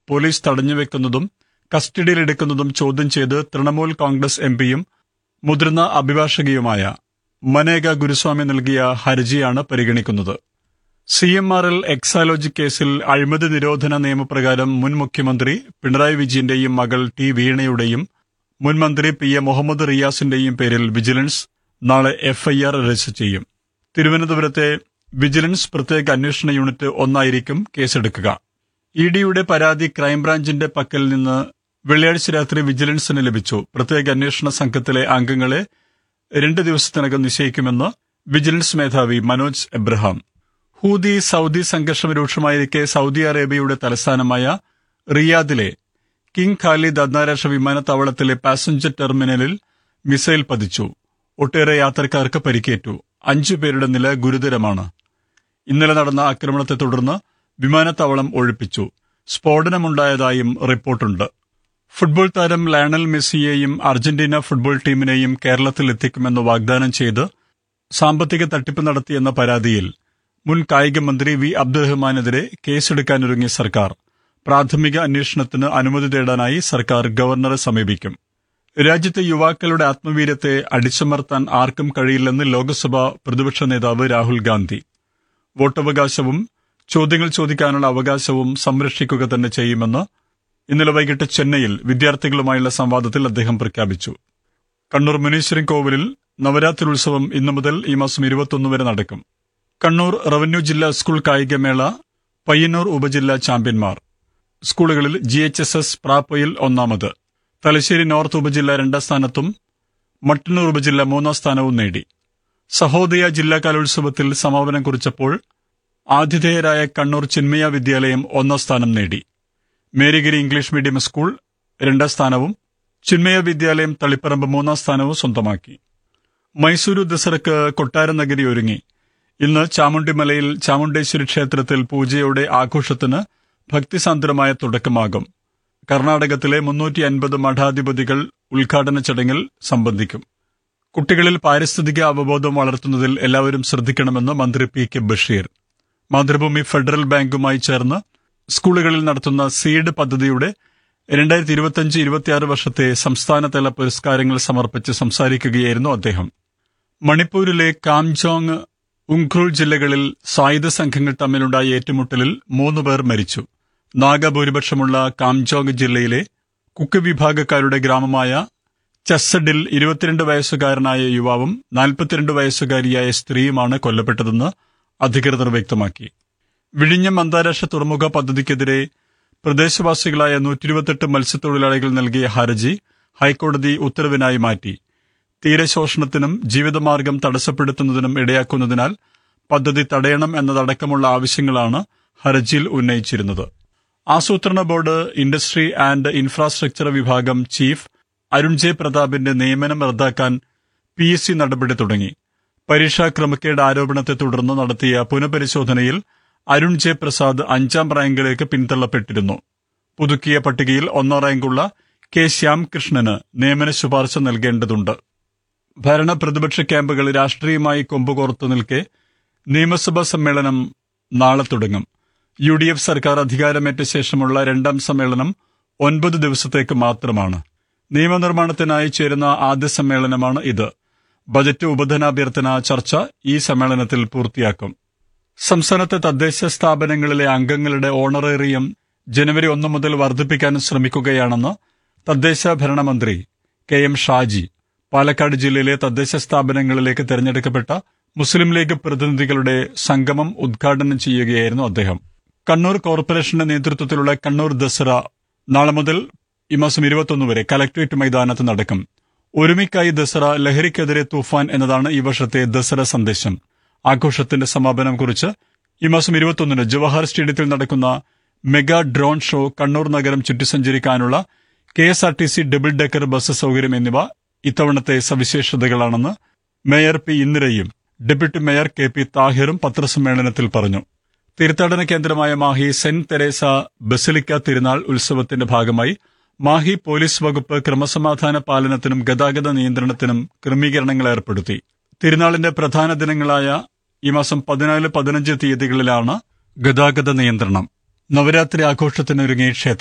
Police തടഞ്ഞുവെക്കുന്നതും കസ്റ്റഡിയിലെടുക്കുന്നതും ചോദ്യം ചെയ്ത് തൃണമൂൽ കോൺഗ്രസ് എംപിയും മുതിർന്ന അഭിഭാഷകയുമായ മനേക ഗുരുസ്വാമി നൽകിയ ഹർജിയാണ് പരിഗണിക്കുന്നത്. CMRL എക്സാലോജി കേസിൽ അഴിമതി നിരോധന നിയമപ്രകാരം മുൻ മുഖ്യമന്ത്രി പിണറായി വിജയന്റെയും മകൾ ടി വീണയുടെയും മുൻ മന്ത്രി PA മുഹമ്മദ് റിയാസിന്റെയും പേരിൽ വിജിലൻസ് നാളെ FIR രജിസ്റ്റർ ചെയ്യും. തിരുവനന്തപുരത്തെ വിജിലൻസ് പ്രത്യേക അന്വേഷണ യൂണിറ്റ് 1 കേസെടുക്കുക. EDയുടെ പരാതി ക്രൈംബ്രാഞ്ചിന്റെ പക്കൽ നിന്ന് വെള്ളിയാഴ്ച രാത്രി വിജിലൻസിന് ലഭിച്ചു. പ്രത്യേക അന്വേഷണ സംഘത്തിലെ അംഗങ്ങളെ 2 ദിവസത്തിനകം നിശ്ചയിക്കുമെന്ന് വിജിലൻസ് മേധാവി മനോജ് എബ്രഹാം. ഹൂതി സൌദി സംഘർഷം രൂക്ഷമായിരിക്കെ സൌദി അറേബ്യയുടെ തലസ്ഥാനമായ റിയാദിലെ കിങ് ഖാലിദ് അന്താരാഷ്ട്ര വിമാനത്താവളത്തിലെ പാസഞ്ചർ ടെർമിനലിൽ മിസൈൽ പതിച്ചു. ഒട്ടേറെ യാത്രക്കാർക്ക് പരിക്കേറ്റു. 5 പേരുടെ നില ഗുരുതരമാണ്. ഇന്നലെ നടന്ന ആക്രമണത്തെ തുടർന്ന് വിമാനത്താവളം ഒഴിപ്പിച്ചു. സ്ഫോടനമുണ്ടായതായും റിപ്പോർട്ടുണ്ട്. ഫുട്ബോൾ താരം ലയണൽ മെസ്സിയെയും അർജന്റീന ഫുട്ബോൾ ടീമിനെയും കേരളത്തിൽ എത്തിക്കുമെന്ന് വാഗ്ദാനം ചെയ്ത് സാമ്പത്തിക തട്ടിപ്പ് നടത്തിയെന്ന പരാതിയിൽ മുൻ കായിക മന്ത്രി വി അബ്ദുറഹ്മാനെതിരെ കേസെടുക്കാനൊരുങ്ങിയ സർക്കാർ പ്രാഥമിക അന്വേഷണത്തിന് അനുമതി തേടാനായി സർക്കാർ ഗവർണറെ സമീപിക്കും. രാജ്യത്തെ യുവാക്കളുടെ ആത്മവീര്യത്തെ അടിച്ചമർത്താൻ ആർക്കും കഴിയില്ലെന്ന് ലോക്സഭാ പ്രതിപക്ഷ നേതാവ് രാഹുൽ ഗാന്ധി. വോട്ടവകാശവും ചോദ്യങ്ങൾ ചോദിക്കാനുള്ള അവകാശവും സംരക്ഷിക്കുക തന്നെ ചെയ്യുമെന്ന് ഇന്നലെ വൈകിട്ട് ചെന്നൈയിൽ വിദ്യാർത്ഥികളുമായുള്ള സംവാദത്തിൽ അദ്ദേഹം പ്രഖ്യാപിച്ചു. കണ്ണൂർ മുനീശ്വരൻ കോവിലിൽ നവരാത്രി ഉത്സവം ഇന്നു മുതൽ ഈ മാസം 21 വരെ നടക്കും. കണ്ണൂർ റവന്യൂ ജില്ലാ സ്കൂൾ കായികമേള പയ്യന്നൂർ ഉപജില്ലാ ചാമ്പ്യന്മാർ. സ്കൂളുകളിൽ GHSS പ്രാപ്പൊയിൽ 1ാമത്, തലശ്ശേരി നോർത്ത് ഉപജില്ല 2ാം സ്ഥാനത്തും മട്ടന്നൂർ ഉപജില്ല 3ാം സ്ഥാനവും നേടി. സഹോദയ ജില്ലാ കലോത്സവത്തിൽ സമാപനം കുറിച്ചപ്പോൾ ആതിഥേയരായ കണ്ണൂർ ചിന്മയ വിദ്യാലയം 1ാം സ്ഥാനം നേടി. മേരിഗിരി ഇംഗ്ലീഷ് മീഡിയം സ്കൂൾ 2ാം സ്ഥാനവും ചിന്മയ വിദ്യാലയം തളിപ്പറമ്പ് 3ാം സ്ഥാനവും സ്വന്തമാക്കി. മൈസൂരു ദസറയ്ക്ക് കൊട്ടാര നഗരി ഒരുങ്ങി. ഇന്ന് ചാമുണ്ടിമലയിൽ ചാമുണ്ടേശ്വരി ക്ഷേത്രത്തിൽ പൂജയോടെ ആഘോഷത്തിന് ഭക്തിസാന്ദ്രമായ തുടക്കമാകും. കർണാടകത്തിലെ 350 മഠാധിപതികൾ ഉദ്ഘാടന ചടങ്ങിൽ സംബന്ധിക്കും. കുട്ടികളിൽ പാരിസ്ഥിതിക അവബോധം വളർത്തുന്നതിൽ എല്ലാവരും ശ്രദ്ധിക്കണമെന്ന് മന്ത്രി PK ബഷീർ. മാതൃഭൂമി ഫെഡറൽ ബാങ്കുമായി ചേർന്ന് സ്കൂളുകളിൽ നടത്തുന്ന സീഡ് പദ്ധതിയുടെ 2025-26 വർഷത്തെ സംസ്ഥാനതല പുരസ്കാരങ്ങൾ സമർപ്പിച്ച് സംസാരിക്കുകയായിരുന്നു അദ്ദേഹം. മണിപ്പൂരിലെ കാംജോങ്, ഉംഖ്രുൾ ജില്ലകളിൽ സായുധ സംഘങ്ങൾ തമ്മിലുണ്ടായ ഏറ്റുമുട്ടലിൽ 3 പേർ മരിച്ചു. നാഗഭൂരിപക്ഷമുള്ള കാംജോങ് ജില്ലയിലെ കുക്ക് വിഭാഗക്കാരുടെ ഗ്രാമമായ ചസ്സഡിൽ 22 വയസ്സുകാരനായ യുവാവും 42 വയസ്സുകാരിയായ സ്ത്രീയുമാണ് കൊല്ലപ്പെട്ടതെന്ന് അധികൃതർ വ്യക്തമാക്കി. വിഴിഞ്ഞം അന്താരാഷ്ട്ര തുറമുഖ പദ്ധതിക്കെതിരെ പ്രദേശവാസികളായ 128 മത്സ്യത്തൊഴിലാളികൾ നൽകിയ ഹർജി ഹൈക്കോടതി ഉത്തരവിനായി മാറ്റി. തീരശോഷണത്തിനും ജീവിതമാർഗം തടസ്സപ്പെടുത്തുന്നതിനും ഇടയാക്കുന്നതിനാൽ പദ്ധതി തടയണം എന്നതടക്കമുള്ള ആവശ്യങ്ങളാണ് ഹർജിയിൽ ഉന്നയിച്ചിരുന്നത്. ആസൂത്രണ ബോർഡ് ഇൻഡസ്ട്രി ആൻഡ് ഇൻഫ്രാസ്ട്രക്ചർ വിഭാഗം ചീഫ് അരുൺ ജെ പ്രതാപിന്റെ നിയമനം റദ്ദാക്കാൻ PSC നടപടി തുടങ്ങി. പരീക്ഷാ ക്രമക്കേട് ആരോപണത്തെ തുടർന്ന് നടത്തിയ പുനഃപരിശോധനയിൽ അരുൺ ജെ പ്രസാദ് 5ാം റാങ്കിലേക്ക് പിന്തള്ളപ്പെട്ടിരുന്നു. പുതുക്കിയ പട്ടികയിൽ 1ാം റാങ്കുള്ള K ശ്യാംകൃഷ്ണന് നിയമന ശുപാർശ നൽകേണ്ടതുണ്ട്. ഭരണ പ്രതിപക്ഷ ക്യാമ്പുകൾ രാഷ്ട്രീയമായി കൊമ്പുകോർത്തു നിൽക്കെ നിയമസഭാ സമ്മേളനം നാളെ തുടങ്ങും. UDF സർക്കാർ അധികാരമേറ്റ ശേഷമുള്ള 2ാം സമ്മേളനം 9 ദിവസത്തേക്ക് മാത്രമാണ്. നിയമനിർമ്മാണത്തിനായി ചേരുന്ന ആദ്യ സമ്മേളനമാണ് ഇത്. ബജറ്റ് ഉപധനാഭ്യർത്ഥന ചർച്ച ഈ സമ്മേളനത്തിൽ പൂർത്തിയാക്കും. സംസ്ഥാനത്തെ തദ്ദേശ സ്ഥാപനങ്ങളിലെ അംഗങ്ങളുടെ ഓണറേറിയം ജനുവരി 1 മുതൽ വർദ്ധിപ്പിക്കാൻ ശ്രമിക്കുകയാണെന്ന് തദ്ദേശ ഭരണമന്ത്രി KM ഷാജി പാലക്കാട് ജില്ലയിലെ തദ്ദേശ സ്ഥാപനങ്ങളിലേക്ക് തെരഞ്ഞെടുക്കപ്പെട്ട മുസ്ലിം ലീഗ് പ്രതിനിധികളുടെ സംഗമം ഉദ്ഘാടനം ചെയ്യുകയായിരുന്നു അദ്ദേഹം. കണ്ണൂർ കോർപ്പറേഷന്റെ നേതൃത്വത്തിലുള്ള കണ്ണൂർ ദസറ നാളെ മുതൽ ഈ മാസം 21 വരെ കലക്ട്രേറ്റ് മൈതാനത്ത് നടക്കും. ഒരുമിക്കായി ദസറ, ലഹരിക്കെതിരെ തൂഫാൻ എന്നതാണ് ഈ വർഷത്തെ ദസറ സന്ദേശം. ആഘോഷത്തിന്റെ സമാപനം കുറിച്ച് ഈ മാസം 21 ജവഹർ സ്റ്റേഡിയത്തിൽ നടക്കുന്ന മെഗാ ഡ്രോൺ ഷോ, കണ്ണൂർ നഗരം ചുറ്റിസഞ്ചരിക്കാനുള്ള KSRTC ഡബിൾ ഡെക്കർ ബസ് സൌകര്യം എന്നിവ ഇത്തവണത്തെ സവിശേഷതകളാണെന്ന് mayor P ഇന്ദിരയും deputy mayor KP താഹിറും പത്രസമ്മേളനത്തിൽ പറഞ്ഞു. തീർത്ഥാടന കേന്ദ്രമായ മാഹി സെന്റ് തെരേസ ബസിലിക്ക തിരുനാൾ ഉത്സവത്തിന്റെ ഭാഗമായി മാഹി പോലീസ് വകുപ്പ് ക്രമസമാധാന പാലനത്തിനും ഗതാഗത നിയന്ത്രണത്തിനും ക്രമീകരണങ്ങൾ ഏർപ്പെടുത്തി. തിരുനാളിന്റെ പ്രധാന ദിനങ്ങളായ ഈ മാസം 14-15 തീയതികളിലാണ് ഗതാഗത നിയന്ത്രണം. നവരാത്രി ആഘോഷത്തിനൊരുങ്ങി ക്ഷേത്ര